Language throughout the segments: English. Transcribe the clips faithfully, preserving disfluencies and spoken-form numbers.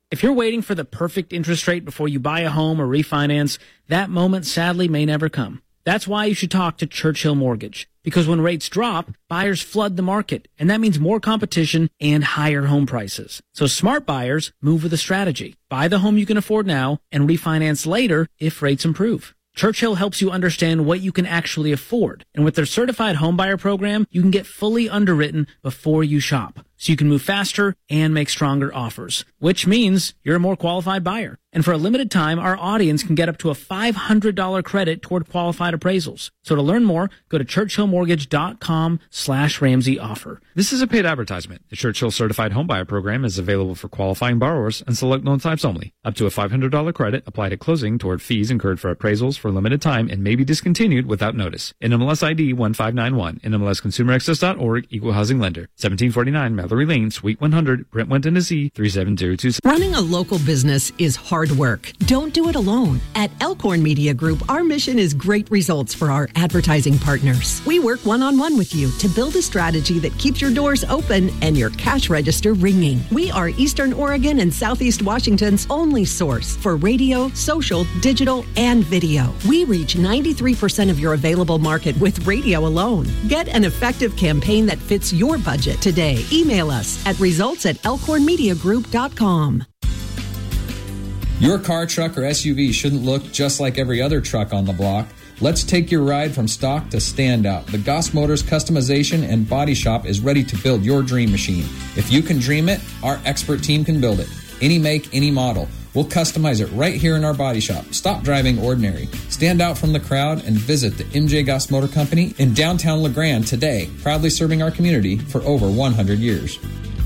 If you're waiting for the perfect interest rate before you buy a home or refinance, that moment sadly may never come. That's why you should talk to Churchill Mortgage. Because when rates drop, buyers flood the market, and that means more competition and higher home prices. So smart buyers move with a strategy. Buy the home you can afford now and refinance later if rates improve. Churchill helps you understand what you can actually afford. And with their certified homebuyer program, you can get fully underwritten before you shop. So you can move faster and make stronger offers, which means you're a more qualified buyer. And for a limited time, our audience can get up to a five hundred dollars credit toward qualified appraisals. So to learn more, go to churchillmortgage.com slash Ramsey offer. This is a paid advertisement. The Churchill Certified Homebuyer Program is available for qualifying borrowers and select loan types only. Up to a five hundred dollars credit applied at closing toward fees incurred for appraisals for a limited time and may be discontinued without notice. N M L S I D one five nine one. N M L S Consumer Access dot org. Equal Housing Lender. seventeen forty-nine Mallory Lane, Suite one hundred, Brentwood, Tennessee, three seven zero two seven. Running a local business is hard work. Don't do it alone. At Elkhorn Media Group, our mission is great results for our advertising partners. We work one-on-one with you to build a strategy that keeps your doors open and your cash register ringing. We are Eastern Oregon and Southeast Washington's only source for radio, social, digital, and video. We reach ninety-three percent of your available market with radio alone. Get an effective campaign that fits your budget today. Email us at results at elkhorn media group dot com. Your car, truck, or S U V shouldn't look just like every other truck on the block. Let's take your ride from stock to standout. The Goss Motors Customization and Body Shop is ready to build your dream machine. If you can dream it, our expert team can build it. Any make, any model. We'll customize it right here in our body shop. Stop driving ordinary. Stand out from the crowd and visit the M J Goss Motor Company in downtown La Grande today, proudly serving our community for over one hundred years.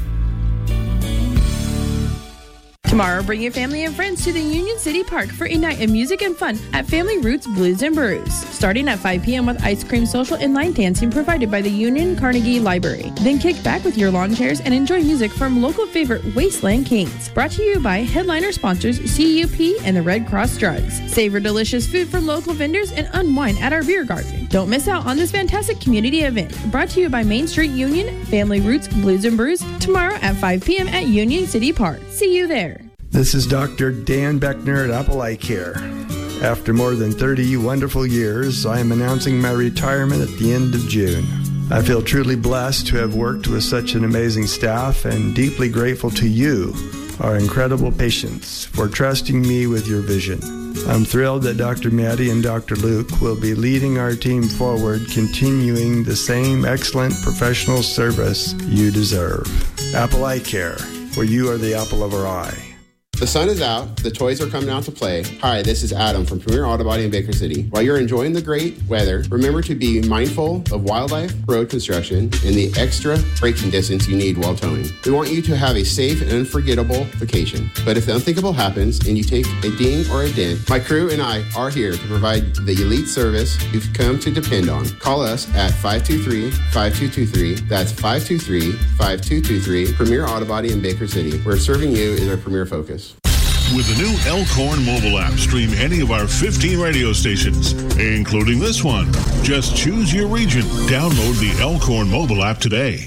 Tomorrow, bring your family and friends to the Union City Park for a night of music and fun at Family Roots Blues and Brews. Starting at five p.m. with ice cream social and line dancing provided by the Union Carnegie Library. Then kick back with your lawn chairs and enjoy music from local favorite Wasteland Kings. Brought to you by headliner sponsors C U P and the Red Cross Drugs. Savor delicious food from local vendors and unwind at our beer garden. Don't miss out on this fantastic community event. Brought to you by Main Street Union, Family Roots Blues and Brews. Tomorrow at five p.m. at Union City Park. See you there. This is Doctor Dan Beckner at Apple Eye Care. After more than thirty wonderful years, I am announcing my retirement at the end of June. I feel truly blessed to have worked with such an amazing staff and deeply grateful to you, our incredible patients, for trusting me with your vision. I'm thrilled that Doctor Maddie and Doctor Luke will be leading our team forward, continuing the same excellent professional service you deserve. Apple Eye Care, where you are the apple of our eye. The sun is out, the toys are coming out to play. Hi, this is Adam from Premier Auto Body in Baker City. While you're enjoying the great weather, remember to be mindful of wildlife, road construction, and the extra braking distance you need while towing. We want you to have a safe and unforgettable vacation. But if the unthinkable happens and you take a ding or a dent, my crew and I are here to provide the elite service you've come to depend on. Call us at five two three, five two two three. That's five two three, five two two three. Premier Auto Body in Baker City, where serving you is our premier focus. With the new Elkhorn mobile app, stream any of our fifteen radio stations, including this one. Just choose your region. Download the Elkhorn mobile app today.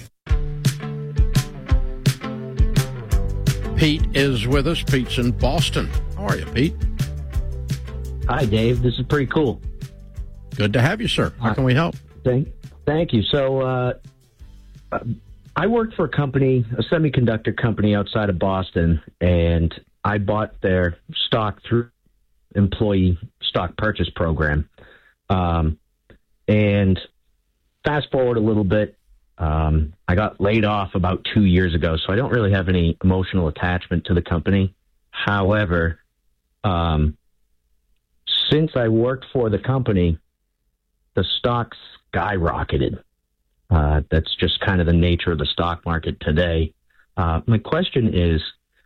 Pete is with us. Pete's in Boston. How are you, Pete? Hi, Dave. This is pretty cool. Good to have you, sir. How can we help? Thank, thank you. So, uh, I worked for a company, a semiconductor company outside of Boston, and I bought their stock through employee stock purchase program. Um, and fast forward a little bit, um, I got laid off about two years ago, so I don't really have any emotional attachment to the company. However, um, since I worked for the company, the stock skyrocketed. Uh, that's just kind of the nature of the stock market today. Uh, my question is,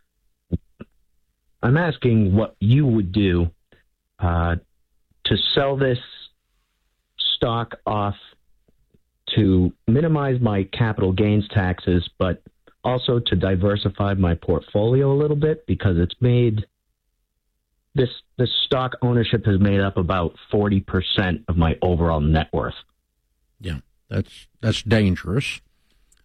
I'm asking what you would do uh, to sell this stock off to minimize my capital gains taxes, but also to diversify my portfolio a little bit, because it's made this this stock ownership has made up about forty percent of my overall net worth. Yeah, that's that's dangerous.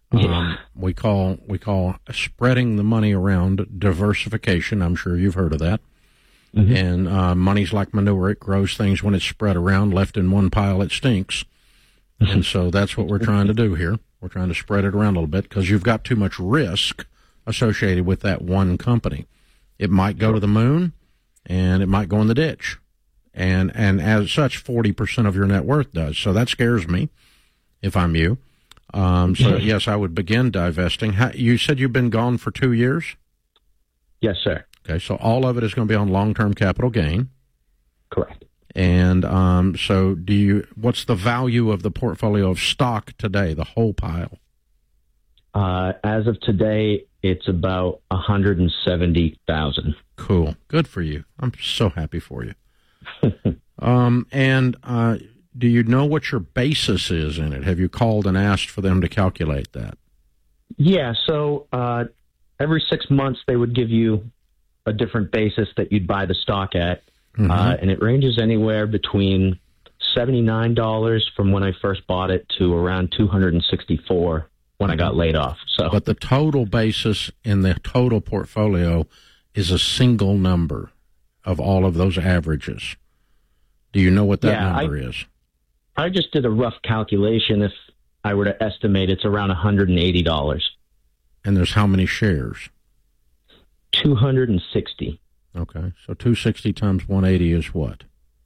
Um, we call we call spreading the money around diversification. I'm sure you've heard of that. Mm-hmm. And uh, money's like manure; it grows things when it's spread around. Left in one pile, it stinks. Mm-hmm. And so that's what we're trying to do here. We're trying to spread it around a little bit because you've got too much risk associated with that one company. It might go to the moon, and it might go in the ditch. And and as such, forty percent of your net worth does. So that scares me if I'm you. Um, so, yes, I would begin divesting. How, you said you've been gone for two years? Yes, sir. Okay, so all of it is going to be on long-term capital gain. Correct. And um, so do you? What's the value of the portfolio of stock today, the whole pile? Uh, as of today, it's about one hundred seventy thousand dollars. Cool. Good for you. I'm so happy for you. um, and uh, do you know what your basis is in it? Have you called and asked for them to calculate that? Yeah, so uh, every six months they would give you a different basis that you'd buy the stock at, mm-hmm. uh, and it ranges anywhere between seventy-nine dollars from when I first bought it to around two hundred sixty-four dollars when I got laid off. So, but the total basis in the total portfolio is a single number of all of those averages. Do you know what that yeah, number I, is? I just did a rough calculation. If I were to estimate, it's around one hundred eighty dollars. And there's how many shares? two hundred sixty. Okay, so two hundred sixty times one hundred eighty is what?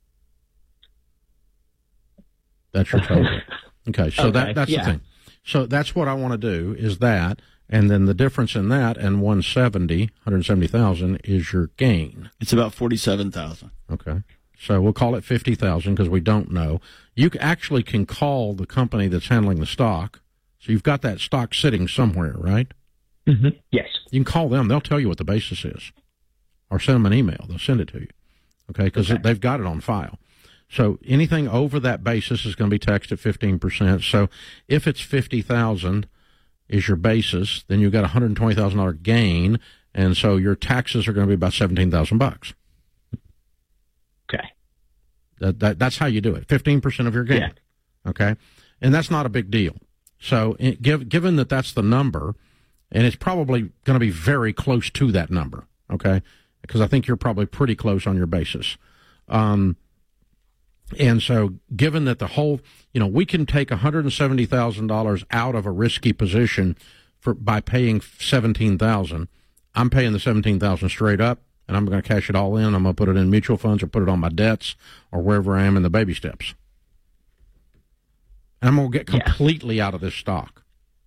That's your total. Okay, so okay, that that's yeah. the thing. So that's what I want to do is that, and then the difference in that and one hundred seventy, one hundred seventy thousand is your gain. It's about forty-seven thousand. Okay. So we'll call it fifty thousand because we don't know. You actually can call the company that's handling the stock. So you've got that stock sitting somewhere, right? Mm-hmm. Yes. You can call them. They'll tell you what the basis is. Or send them an email. They'll send it to you. Okay? Because okay. they've got it on file. So anything over that basis is going to be taxed at fifteen percent. So if it's fifty thousand dollars is your basis, then you've got a one hundred twenty thousand dollars gain, and so your taxes are going to be about seventeen thousand bucks. Okay. That, that that's how you do it. fifteen percent of your gain. Yeah. Okay? And that's not a big deal. So it, give, given that that's the number, and it's probably going to be very close to that number, okay? Because I think you're probably pretty close on your basis. Um And so given that the whole, you know, we can take one hundred seventy thousand dollars out of a risky position for by paying seventeen thousand dollars. I'm paying the seventeen thousand dollars straight up, and I'm going to cash it all in. I'm going to put it in mutual funds or put it on my debts or wherever I am in the baby steps. And I'm going to get completely yeah. out of this stock.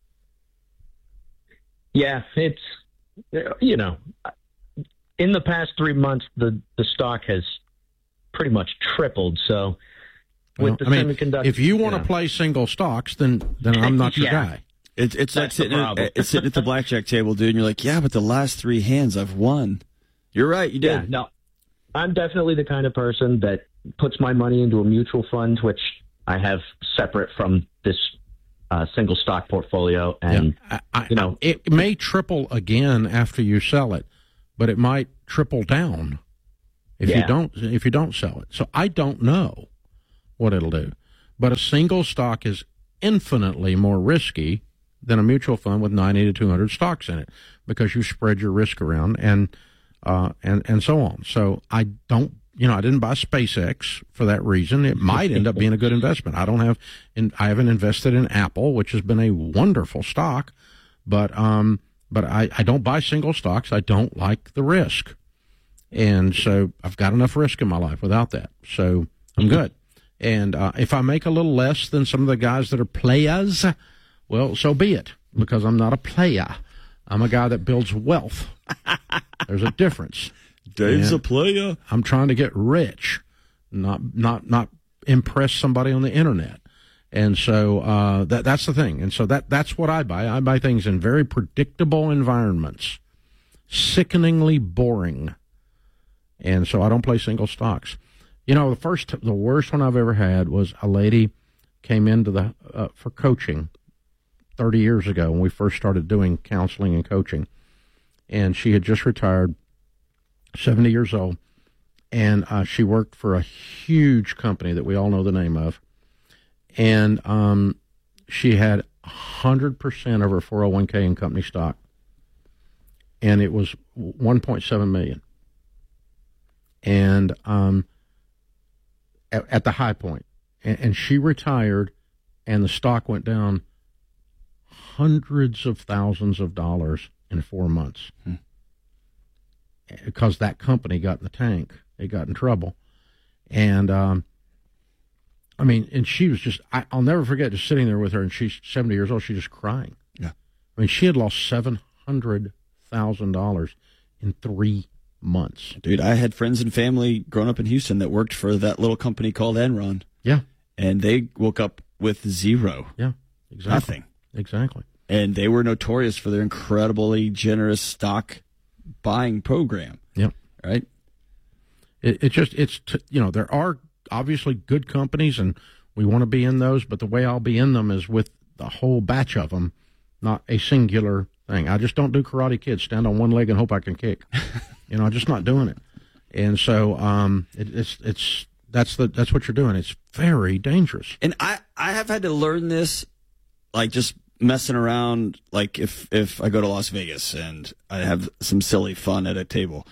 Yeah, it's, you know, in the past three months, the, the stock has pretty much tripled. So with well, the I mean, semiconductor, if you want yeah. to play single stocks, then then I'm not your yeah. guy. It's it's like sitting at, it's sitting at the blackjack table, dude. And you're like, yeah, but the last three hands I've won. You're right, you did. Yeah, no, I'm definitely the kind of person that puts my money into a mutual fund, which I have separate from this uh, single stock portfolio. And yeah. I, I, you know, it may triple again after you sell it, but it might triple down. If yeah. you don't, if you don't sell it. So I don't know what it'll do, but a single stock is infinitely more risky than a mutual fund with ninety to two hundred stocks in it because you spread your risk around and, uh, and, and so on. So I don't, you know, I didn't buy SpaceX for that reason. It might end up being a good investment. I don't have, in, I haven't invested in Apple, which has been a wonderful stock, but, um, but I, I don't buy single stocks. I don't like the risk. And so I've got enough risk in my life without that. So I'm good. And uh, if I make a little less than some of the guys that are players, well, so be it, because I'm not a player. I'm a guy that builds wealth. There's a difference. Dave's and a player. I'm trying to get rich, not not not impress somebody on the internet. And so uh, that that's the thing. And so that that's what I buy. I buy things in very predictable environments, sickeningly boring. And so I don't play single stocks. You know, the first, the worst one I've ever had was a lady came into the uh, for coaching thirty years ago when we first started doing counseling and coaching, and she had just retired, seventy years old, and uh, she worked for a huge company that we all know the name of, and um, she had one hundred percent of her four oh one k in company stock. And it was one point seven million dollars. And um, at, at the high point. And, and she retired, and the stock went down hundreds of thousands of dollars in four months. Hmm. Because that company got in the tank. It got in trouble. And, um, I mean, and she was just, I, I'll never forget just sitting there with her, and she's seventy years old, she's just crying. Yeah. I mean, she had lost seven hundred thousand dollars in three months. Dude, I had friends and family growing up in Houston that worked for that little company called Enron. Yeah. And they woke up with zero. Yeah, exactly. Nothing. Exactly. And they were notorious for their incredibly generous stock buying program. Yep. Right? It, it just, it's, t- you know, there are obviously good companies, and we want to be in those, but the way I'll be in them is with the whole batch of them, not a singular thing. I just don't do Karate Kid, stand on one leg and hope I can kick. You know, I'm just not doing it. And so um, it, it's it's that's the that's what you're doing. It's very dangerous. And I, I have had to learn this, like just messing around. Like if if I go to Las Vegas and I have some silly fun at a table,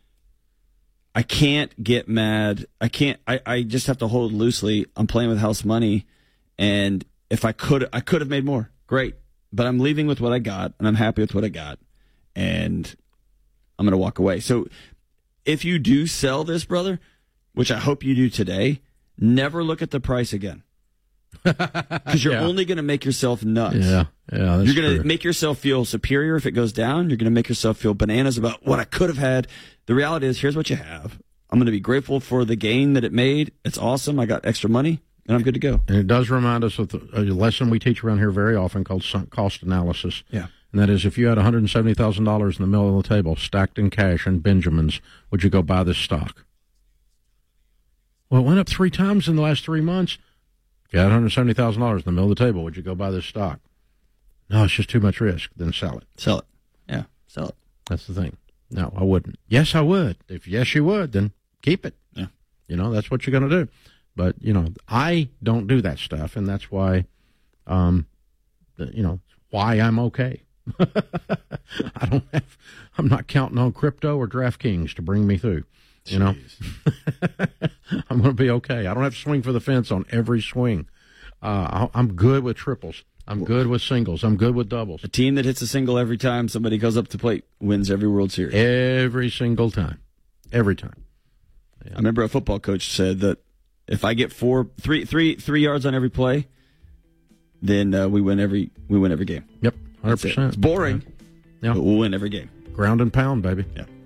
I can't get mad. I can't. I, I just have to hold loosely. I'm playing with house money, and if I could, I could have made more. Great. But I'm leaving with what I got, and I'm happy with what I got, and I'm going to walk away. So if you do sell this, brother, which I hope you do today, never look at the price again. Because you're yeah. only going to make yourself nuts. Yeah, yeah. That's you're going to true. make yourself feel superior if it goes down. You're going to make yourself feel bananas about what I could have had. The reality is, here's what you have. I'm going to be grateful for the gain that it made. It's awesome. I got extra money. And I'm good to go. And it does remind us of the, a lesson we teach around here very often called sunk cost analysis. Yeah. And that is, if you had one hundred seventy thousand dollars in the middle of the table, stacked in cash and Benjamins, would you go buy this stock? Well, it went up three times in the last three months. If you had one hundred seventy thousand dollars in the middle of the table, would you go buy this stock? No, it's just too much risk. Then sell it. Sell it. Yeah, sell it. That's the thing. No, I wouldn't. Yes, I would. If yes, you would, then keep it. Yeah. You know, that's what you're going to do. But, you know, I don't do that stuff, and that's why, um, you know, why I'm okay. I don't have, I'm not counting on crypto or DraftKings to bring me through, you know. I'm going to be okay. I don't have to swing for the fence on every swing. Uh, I'm good with triples. I'm good with singles. I'm good with doubles. A team that hits a single every time somebody goes up to plate wins every World Series. Every single time. Every time. Yeah. I remember a football coach said that if I get four, three, three, three yards on every play, then uh, we win every we win every game. Yep, one hundred percent. It. It's boring, yeah. but we'll win every game. Ground and pound, baby. Yeah.